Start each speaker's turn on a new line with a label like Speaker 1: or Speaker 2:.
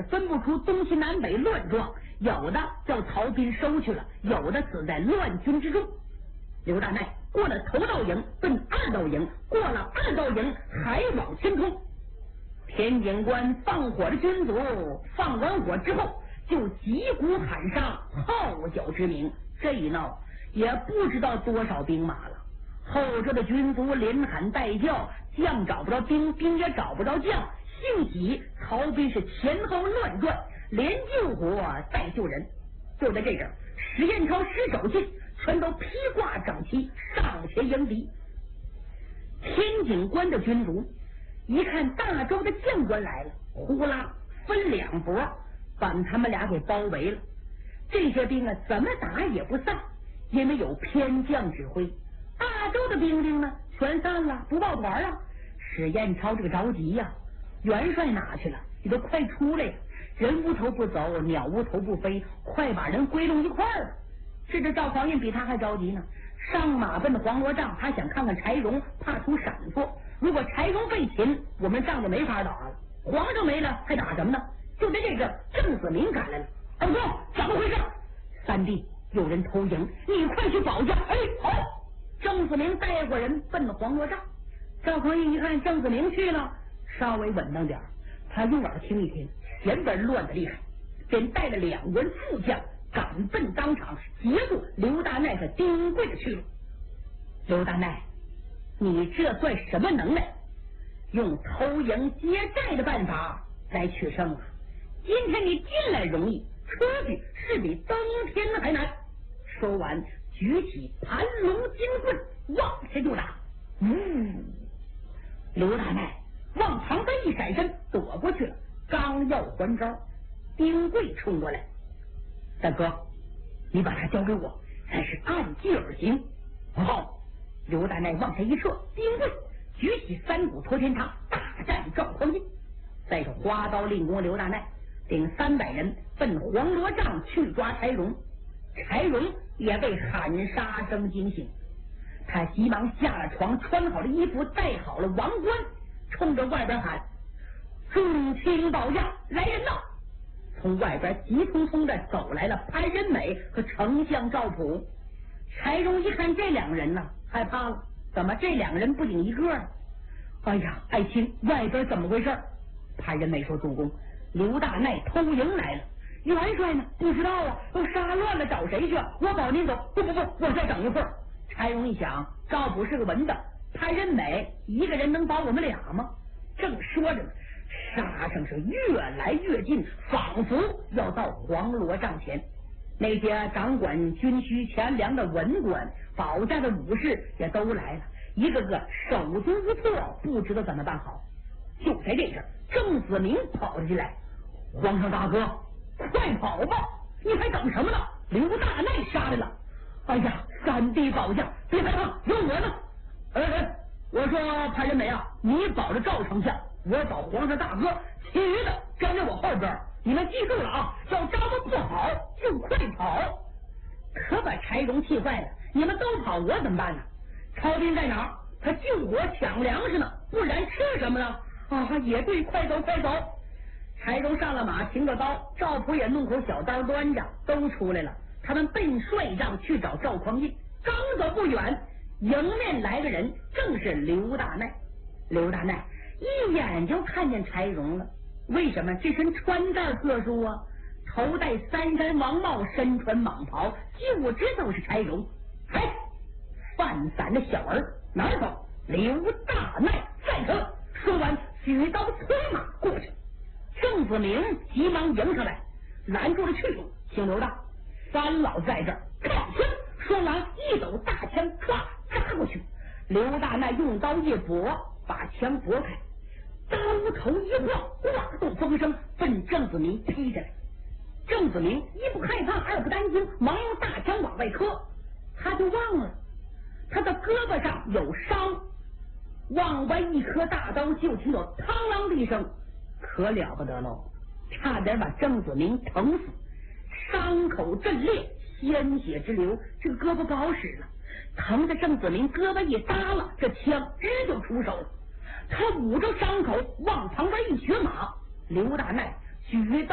Speaker 1: 分不出东西南北乱状，有的叫曹彬收去了，有的死在乱军之中。刘大奈过了头道营，奔二道营，过了二道营，还往前冲。田警官放火的军卒，放完火之后就击鼓喊杀，号角之名。这一闹也不知道多少兵马了。后者的军卒连喊带叫，将找不着兵，兵也找不着将。幸喜曹彬是前后乱转，连救火带救人。就在这阵，史彦超、石守信全都披挂整齐，上前迎敌。天井关的军卒一看大周的将官来了，呼啦分两拨，把他们俩给包围了。这些兵啊，怎么打也不散，因为有偏将指挥。大周的兵丁呢，全散了，不抱团了。史彦超这个着急呀，元帅哪去了？你都快出来呀！人无头不走，鸟无头不飞，快把人归拢一块儿。是这赵匡胤比他还着急呢，上马奔黄罗帐，他想看看柴荣，怕出闪错。如果柴荣被擒，我们仗就没法打了。皇上没了，还打什么呢？就在这个郑子明赶来了。二哥，怎么回事？三弟，有人偷营，你快去保驾。哎，好。郑子明带伙人奔黄罗帐。赵匡胤一看郑子明去了，稍微稳当点，他用耳听一听，前边乱的厉害，便带了2员副将赶奔当场，截住刘大奈和丁贵的去路。刘大奈，你这算什么能耐？用偷营劫寨的办法来取胜啊！今天你进来容易，出去是比登天还难。说完，举起盘龙金棍往前就打。刘大奈往旁边一闪身，躲过去了。刚要还招，丁贵冲过来：“大哥，你把他交给我，咱是按计而行。”好。刘大奈往下一撤，丁贵举起3股托天长，大战赵匡胤。再是花刀令公刘大奈领300人奔黄罗帐去抓柴荣。柴荣也被喊杀声惊醒，他急忙下了床，穿好了衣服，戴好了王冠，冲着外边喊：“众卿保驾，来人呐！”从外边急匆匆的走来了潘仁美和丞相赵普。柴荣一看这2个人呢，害怕了，怎么这2个人不顶一个呢？哎呀，爱卿，外边怎么回事？潘仁美说：“主公，刘大奈偷营来了。元帅呢？不知道啊，都杀乱了，找谁去？我保您走。不，我再等一会儿。”柴荣一想，赵普是个文的，潘仁美一个人能保我们俩吗？正说着呢，杀声是越来越近，仿佛要到黄罗帐前。那些掌管军需钱粮的文官、保驾的武士也都来了，一个个手足无措，不知道怎么办好。就在这时，郑子明跑了进来：“皇上大哥，快跑吧！你还等什么呢？刘大奈杀来了！哎呀，三弟保驾，别害怕，有我呢！”我说潘仁美啊，你保着赵丞相，我保皇上大哥，其余的跟着我后边。你们记住了啊，要招呼不好就快跑。可把柴荣气坏了，你们都跑，我怎么办呢？曹彬在哪儿？他救火抢粮食呢，不然吃什么呢？啊，也对，快走快走！柴荣上了马，擎着刀，赵普也弄口小刀端着，都出来了。他们奔帅帐去找赵匡胤，刚走不远，迎面来个人，正是刘大奈。刘大奈一眼就看见柴荣了。为什么？这身穿戴特殊啊，头戴3山王帽，身穿蟒袍，就知道是柴荣。哎，饭散的小儿哪儿走？刘大奈在这！说完，举刀催马过去。郑子明急忙迎上来，拦住了去路。请留大，三老在这儿，看枪！说完，一抖大枪，唰扎过去。刘大奈用刀一搏，把枪拨开，刀头一晃，刮动风声，奔郑子明劈下来。郑子明一不害怕，二不担心，忙用大枪往外磕。他就忘了他的胳膊上有伤，往外一颗大刀，就听到嘡啷的一声，可了不得喽，差点把郑子明疼死。伤口震裂，鲜血直流，这个胳膊不好使了，疼的郑子明胳膊一耷拉，这枪直就出手了。他捂着伤口往旁边一学马，刘大奈举刀